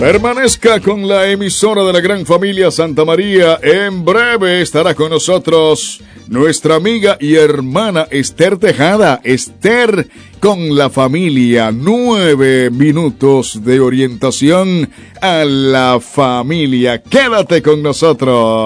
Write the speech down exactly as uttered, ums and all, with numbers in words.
Permanezca con la emisora de la gran familia Santa María. En breve estará con nosotros nuestra amiga y hermana Esther Tejada. Esther con la familia. Nueve minutos de orientación a la familia. Quédate con nosotros.